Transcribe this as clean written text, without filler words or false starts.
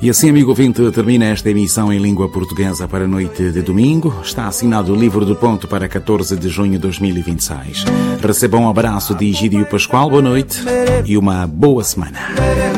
E assim, amigo ouvinte, termina esta emissão em língua portuguesa para a noite de domingo. Está assinado o livro do ponto para 14 de junho de 2026. Receba um abraço de Egídio Pascoal, boa noite e uma boa semana.